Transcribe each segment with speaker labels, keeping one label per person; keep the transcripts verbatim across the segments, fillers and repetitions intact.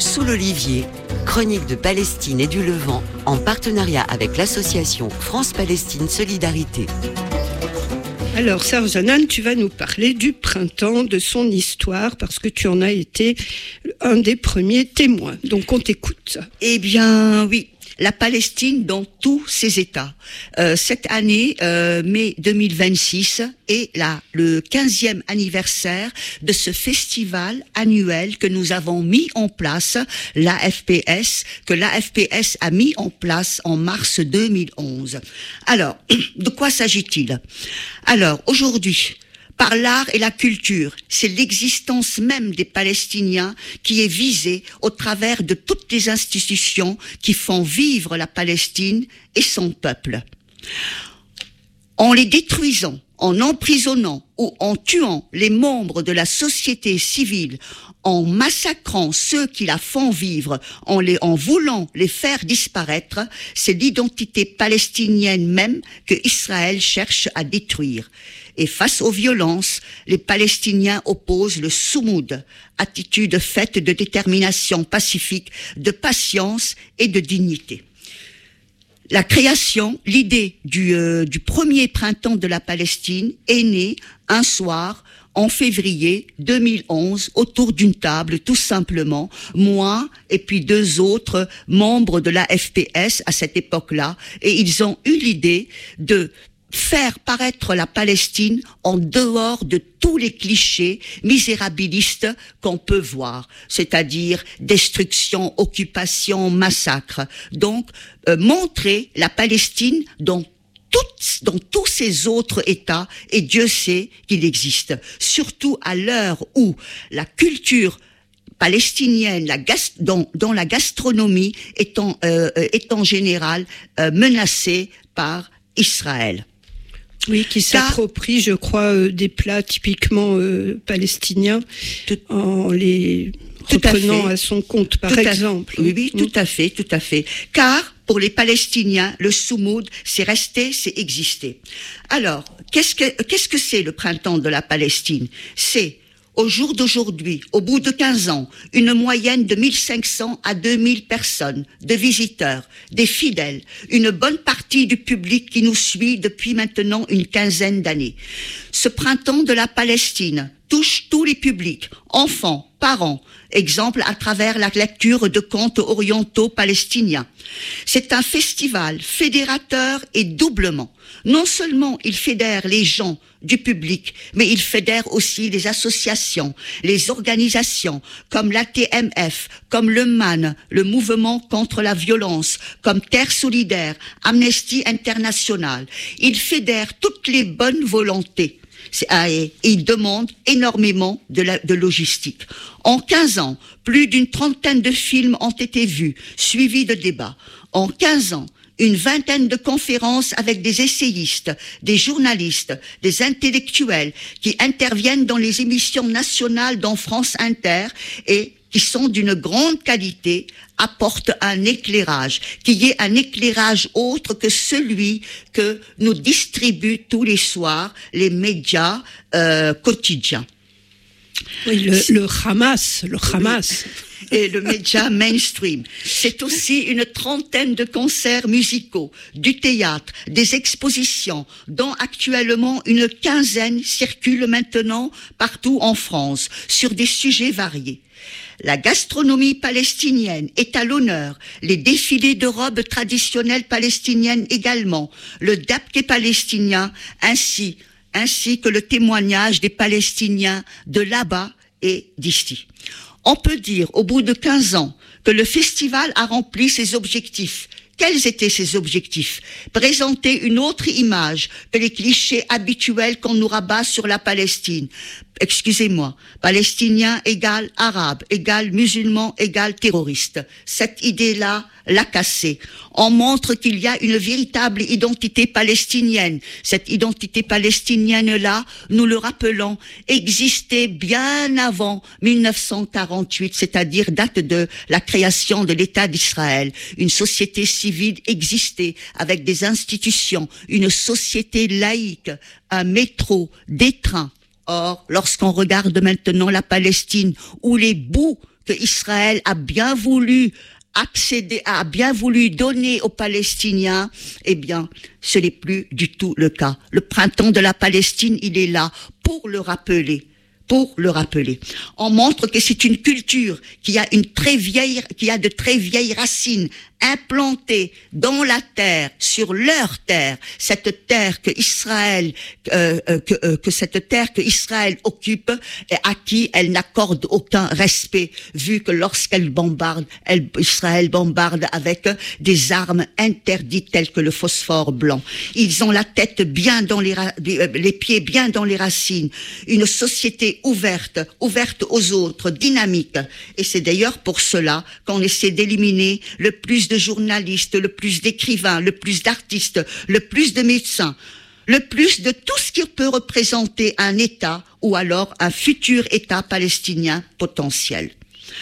Speaker 1: Sous l'Olivier, chronique de Palestine et du Levant, en partenariat avec l'association France-Palestine Solidarité.
Speaker 2: Alors, Sarzanan, tu vas nous parler du printemps, de son histoire, parce que tu en as été un des premiers témoins. Donc, on t'écoute.
Speaker 3: Eh bien, oui. La Palestine dans tous ses états. Euh, cette année, euh, mai deux mille vingt-six, est la, le quinzième anniversaire de ce festival annuel que nous avons mis en place, l'A F P S, que l'A F P S a mis en place en mars deux mille onze. Alors, de quoi s'agit-il? Alors, aujourd'hui, par l'art et la culture, c'est l'existence même des Palestiniens qui est visée au travers de toutes les institutions qui font vivre la Palestine et son peuple. En les détruisant, en emprisonnant ou en tuant les membres de la société civile, en massacrant ceux qui la font vivre, en, les, en voulant les faire disparaître, c'est l'identité palestinienne même que Israël cherche à détruire. Et face aux violences, les Palestiniens opposent le soumoud, attitude faite de détermination pacifique, de patience et de dignité. La création, l'idée du, euh, du premier printemps de la Palestine est née un soir en février deux mille onze autour d'une table, tout simplement, moi et puis deux autres membres de l'A F P S à cette époque-là, et ils ont eu l'idée de faire paraître la Palestine en dehors de tous les clichés misérabilistes qu'on peut voir, c'est-à-dire destruction, occupation, massacre. Donc, euh, montrer la Palestine dans toutes, dans tous ces autres États, et Dieu sait qu'il existe. Surtout à l'heure où la culture palestinienne, la gast- dont, dont la gastronomie est en, euh, est en général euh, menacée par Israël.
Speaker 2: Oui, qui s'approprie, je crois, euh, des plats typiquement euh, palestiniens, tout, en les reprenant à, à son compte, par tout exemple.
Speaker 3: À, oui, oui, tout mmh. à fait, tout à fait. Car pour les Palestiniens, le soumoud, c'est rester, c'est exister. Alors, qu'est-ce que qu'est-ce que c'est le printemps de la Palestine? C'est au jour d'aujourd'hui, au bout de quinze ans, une moyenne de mille cinq cents à deux mille personnes, de visiteurs, des fidèles, une bonne partie du public qui nous suit depuis maintenant une quinzaine d'années. Ce printemps de la Palestine touche tous les publics, enfants, parents, exemple à travers la lecture de contes orientaux palestiniens. C'est un festival fédérateur et doublement. Non seulement il fédère les gens du public, mais il fédère aussi les associations, les organisations comme l'A T M F, comme le M A N, le Mouvement contre la violence, comme Terre solidaire, Amnesty International. Il fédère toutes les bonnes volontés. Et il demande énormément de, la, de logistique. En quinze ans, plus d'une trentaine de films ont été vus, suivis de débats. En quinze ans, une vingtaine de conférences avec des essayistes, des journalistes, des intellectuels qui interviennent dans les émissions nationales dans France Inter et qui sont d'une grande qualité, apportent un éclairage, qui est un éclairage autre que celui que nous distribuent tous les soirs les médias euh, quotidiens.
Speaker 2: Oui, le, le Hamas, le Hamas.
Speaker 3: Et le média mainstream. C'est aussi une trentaine de concerts musicaux, du théâtre, des expositions, dont actuellement une quinzaine circulent maintenant partout en France, sur des sujets variés. La gastronomie palestinienne est à l'honneur, les défilés de robes traditionnelles palestiniennes également, le dabke palestinien, ainsi, ainsi que le témoignage des Palestiniens de là-bas et d'ici. On peut dire, au bout de quinze ans, que le festival a rempli ses objectifs. Quels étaient ces objectifs? Présenter une autre image que les clichés habituels qu'on nous rabat sur la Palestine. Excusez-moi, palestinien égale arabe, égale musulman, égale terroriste. Cette idée-là l'a cassée. On montre qu'il y a une véritable identité palestinienne. Cette identité palestinienne-là, nous le rappelons, existait bien avant mille neuf cent quarante-huit, c'est-à-dire date de la création de l'État d'Israël. Une société civile existait avec des institutions, une société laïque, un métro, des trains. Or, lorsqu'on regarde maintenant la Palestine, où les bouts que Israël a bien voulu accéder, a bien voulu donner aux Palestiniens, eh bien, ce n'est plus du tout le cas. Le printemps de la Palestine, il est là pour le rappeler. Pour le rappeler. On montre que c'est une culture qui a une très vieille, qui a de très vieilles racines implantées dans la terre, sur leur terre, cette terre que Israël, euh, que, euh, que cette terre que Israël occupe et à qui elle n'accorde aucun respect, vu que lorsqu'elle bombarde, elle, Israël bombarde avec des armes interdites telles que le phosphore blanc. Ils ont la tête bien dans les, les pieds bien dans les racines. Une société ouverte, ouverte aux autres, dynamique. Et c'est d'ailleurs pour cela qu'on essaie d'éliminer le plus de journalistes, le plus d'écrivains, le plus d'artistes, le plus de médecins, le plus de tout ce qui peut représenter un État ou alors un futur État palestinien potentiel.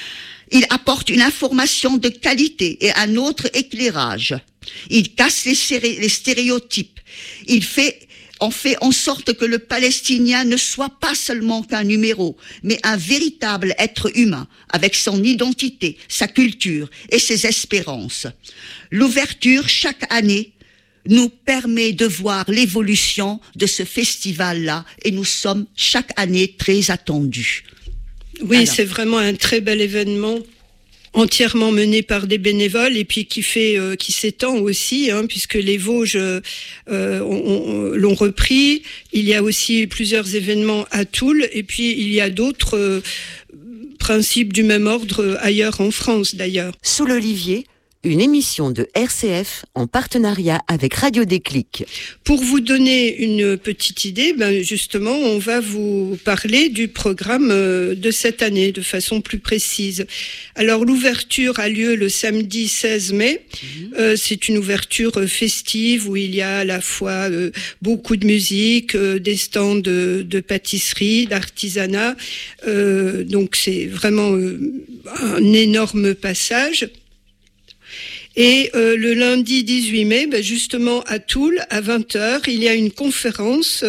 Speaker 3: Il apporte une information de qualité et un autre éclairage. Il casse les, séré- les stéréotypes. Il fait On fait en sorte que le Palestinien ne soit pas seulement qu'un numéro, mais un véritable être humain, avec son identité, sa culture et ses espérances. L'ouverture, chaque année, nous permet de voir l'évolution de ce festival-là, et nous sommes chaque année très attendus.
Speaker 2: Oui,
Speaker 3: Alors.
Speaker 2: C'est vraiment un très bel événement, entièrement mené par des bénévoles et puis qui fait, euh, qui s'étend aussi, hein, puisque les Vosges euh, on, on, l'ont repris. Il y a aussi plusieurs événements à Toul et puis il y a d'autres euh, principes du même ordre ailleurs en France d'ailleurs.
Speaker 1: Sous l'Olivier, une émission de R C F en partenariat avec Radio Déclic.
Speaker 2: Pour vous donner une petite idée, ben justement, on va vous parler du programme de cette année de façon plus précise. Alors, l'ouverture a lieu le samedi seize mai. Mmh. Euh, c'est une ouverture festive où il y a à la fois euh, beaucoup de musique, euh, des stands de, de pâtisserie, d'artisanat. Euh, donc, c'est vraiment euh, un énorme passage. Et euh, le lundi dix-huit mai, ben justement à Toul, à vingt heures, il y a une conférence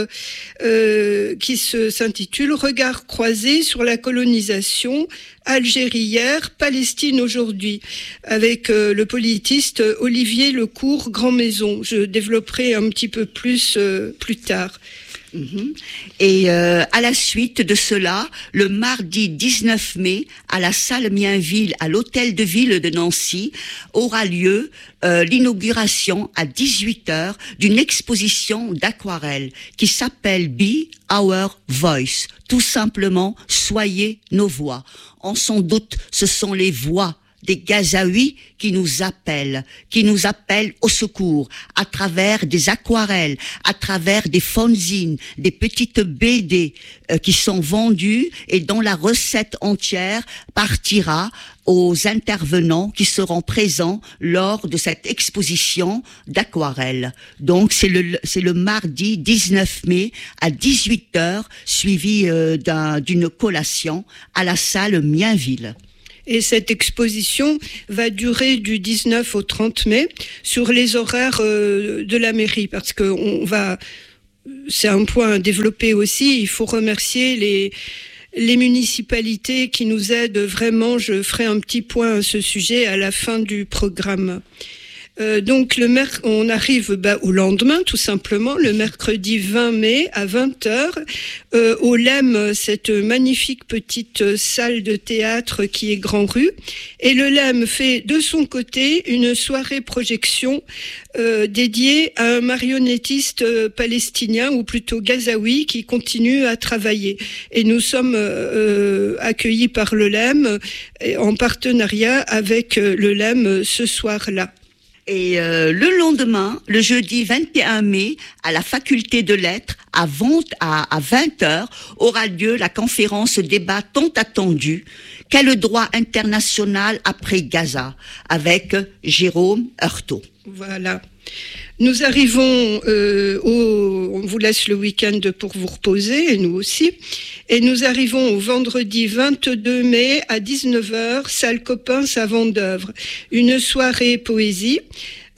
Speaker 2: euh, qui se, s'intitule « Regard croisé sur la colonisation, Algérie hier, Palestine aujourd'hui » avec euh, le politiste Olivier Lecourt Grand-Maison. Je développerai un petit peu plus euh, plus tard.
Speaker 3: Mmh. Et euh, à la suite de cela, le mardi dix-neuf mai, à la salle Mienville, à l'hôtel de ville de Nancy, aura lieu euh, l'inauguration à dix-huit heures d'une exposition d'aquarelles qui s'appelle Be Our Voice. Tout simplement, soyez nos voix. En sans doute, ce sont les voix des Gazaouis qui nous appellent, qui nous appellent au secours, à travers des aquarelles, à travers des fanzines, des petites B D euh, qui sont vendues et dont la recette entière partira aux intervenants qui seront présents lors de cette exposition d'aquarelles. Donc c'est le c'est le mardi dix-neuf mai à dix-huit heures, suivi euh, d'un, d'une collation à la salle Mienville.
Speaker 2: Et cette exposition va durer du dix-neuf au trente mai sur les horaires euh, de la mairie, parce que on va, c'est un point à développer aussi. Il faut remercier les les municipalités qui nous aident vraiment. Je ferai un petit point à ce sujet à la fin du programme. Euh, donc le merc- on arrive bah, au lendemain tout simplement, le mercredi vingt mai à vingt heures euh, au L E M, cette magnifique petite salle de théâtre qui est Grand Rue, et le L E M fait de son côté une soirée projection euh, dédiée à un marionnettiste euh, palestinien ou plutôt gazaoui qui continue à travailler, et nous sommes euh, accueillis par le L E M en partenariat avec euh, le L E M ce soir-là.
Speaker 3: Et euh, le lendemain, le jeudi vingt et un mai, à la faculté de lettres, à, à, à vingt heures, aura lieu la conférence débat tant attendue « Quel droit international après Gaza ?» avec Jérôme Heurtaud.
Speaker 2: Voilà. Nous arrivons euh, au... On vous laisse le week-end pour vous reposer, et nous aussi. Et nous arrivons au vendredi vingt-deux mai à dix-neuf heures, salle Copain Savant d'œuvre. Une soirée poésie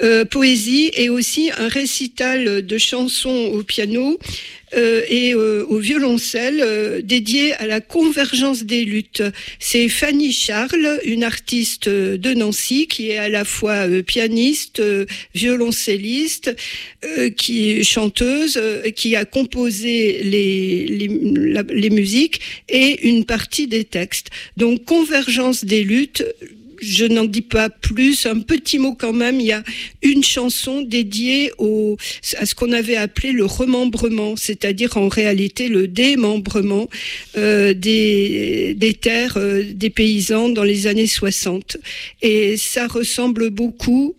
Speaker 2: euh, poésie et aussi un récital de chansons au piano euh, et euh, au violoncelle euh, dédié à la convergence des luttes. C'est Fanny Charles, une artiste de Nancy qui est à la fois euh, pianiste, euh, violoncelliste, euh, qui est chanteuse, euh, qui a composé les, les, la, les musiques et une partie des textes. Donc convergence des luttes. Je n'en dis pas plus, un petit mot quand même. Il y a une chanson dédiée au, à ce qu'on avait appelé le remembrement, c'est-à-dire en réalité le démembrement euh, des, des terres euh, des paysans dans les années soixante. Et ça ressemble beaucoup,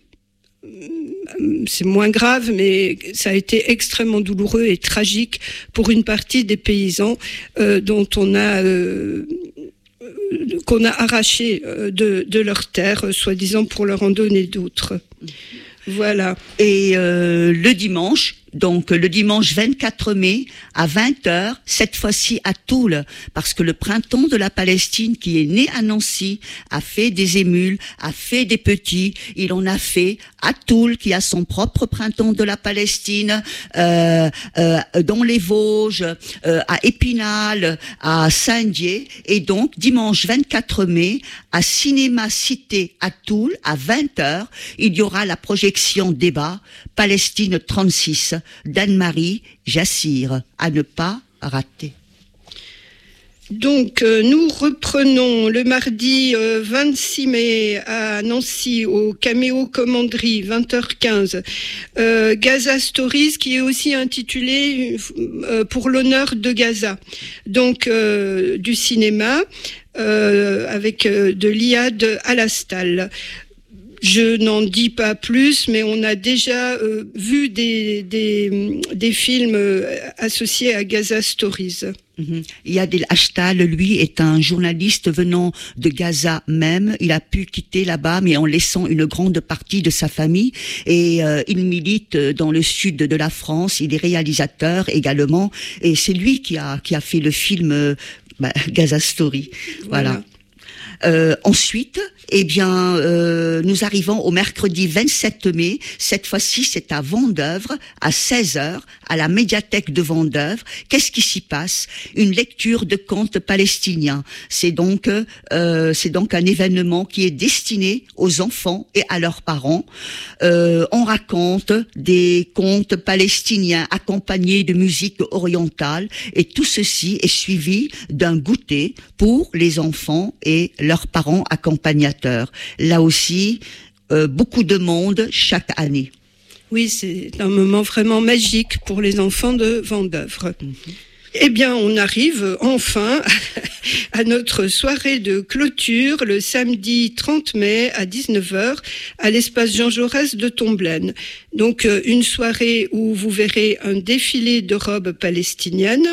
Speaker 2: c'est moins grave, mais ça a été extrêmement douloureux et tragique pour une partie des paysans euh, dont on a... Euh, qu'on a arraché de, de leurs terres, soi-disant pour leur en donner d'autres. Voilà.
Speaker 3: Et euh, le dimanche, donc le dimanche vingt-quatre mai à vingt heures, cette fois-ci à Toul, parce que le printemps de la Palestine qui est né à Nancy a fait des émules, a fait des petits, il en a fait à Toul qui a son propre printemps de la Palestine, euh, euh, dans les Vosges, euh, à Épinal, à Saint-Dié, et donc dimanche vingt-quatre mai à Cinéma Cité à Toul à vingt heures, il y aura la projection débat Palestine trente-six d'Anne-Marie Jassir, à ne pas rater.
Speaker 2: Donc, euh, nous reprenons le mardi euh, vingt-six mai à Nancy, au Caméo Commanderie, vingt heures quinze, euh, Gaza Stories, qui est aussi intitulé euh, pour l'honneur de Gaza. Donc, euh, du cinéma, euh, avec euh, de l'Iad Alastal. Je n'en dis pas plus, mais on a déjà euh, vu des, des, des films euh, associés à Gaza Stories.
Speaker 3: Mm-hmm. Iyad El-Ashtal, lui, est un journaliste venant de Gaza même. Il a pu quitter là-bas, mais en laissant une grande partie de sa famille. Et euh, il milite dans le sud de la France. Il est réalisateur également. Et c'est lui qui a, qui a fait le film euh, bah, Gaza Story. Voilà. voilà. Euh, ensuite, eh bien, euh, nous arrivons au mercredi vingt-sept mai. Cette fois-ci, c'est à Vendeuvre, à seize heures, à la médiathèque de Vendeuvre. Qu'est-ce qui s'y passe? Une lecture de contes palestiniens. C'est donc, euh, c'est donc un événement qui est destiné aux enfants et à leurs parents. Euh, on raconte des contes palestiniens accompagnés de musique orientale, et tout ceci est suivi d'un goûter pour les enfants et leurs parents accompagnateurs. Là aussi, euh, beaucoup de monde chaque année.
Speaker 2: Oui, c'est un moment vraiment magique pour les enfants de Vendeuvre. Mm-hmm. Eh bien, on arrive enfin à notre soirée de clôture le samedi trente mai à dix-neuf heures à l'espace Jean Jaurès de Tomblaine. Donc, une soirée où vous verrez un défilé de robes palestiniennes,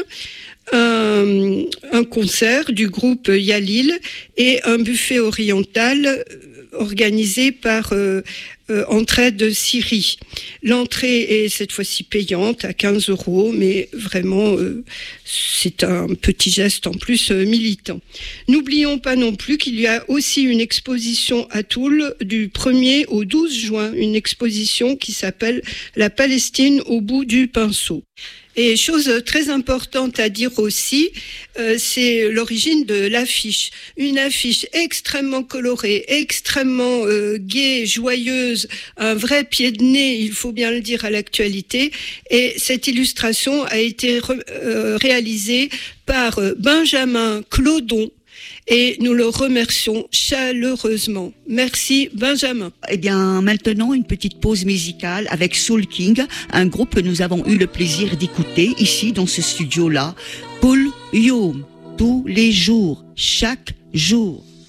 Speaker 2: Un, un concert du groupe Yalil et un buffet oriental organisé par euh, euh, Entraide Syrie. L'entrée est cette fois-ci payante à quinze euros, mais vraiment euh, c'est un petit geste en plus euh, militant. N'oublions pas non plus qu'il y a aussi une exposition à Toul du premier au douze juin, une exposition qui s'appelle La Palestine au bout du pinceau. Et chose très importante à dire aussi, euh, c'est l'origine de l'affiche. Une affiche extrêmement colorée, extrêmement euh, gaie, joyeuse, un vrai pied de nez, il faut bien le dire, à l'actualité. Et cette illustration a été re- euh, réalisée par Benjamin Clodon. Et nous le remercions chaleureusement. Merci Benjamin.
Speaker 3: Eh bien, maintenant, une petite pause musicale avec Soul King, un groupe que nous avons eu le plaisir d'écouter ici dans ce studio-là. Pull You, tous les jours, chaque jour.